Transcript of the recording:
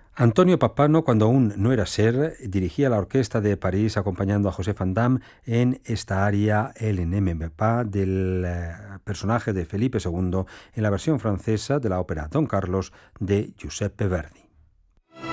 Antonio Pappano, cuando aún no era ser, dirigía la orquesta de París acompañando a José Van Damme en esta aria El Ennemie pas del personaje de Felipe II en la versión francesa de la ópera Don Carlos de Giuseppe Verdi.